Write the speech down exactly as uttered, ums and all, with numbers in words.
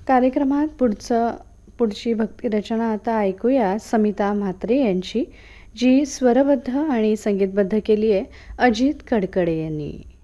कार्यक्रमात पुढचं पुढची भक्तिरचना आता ऐकूया समिता म्हात्रे यांची, जी स्वरबद्ध आणि संगीतबद्ध केली आहे अजित कडकडे यांनी.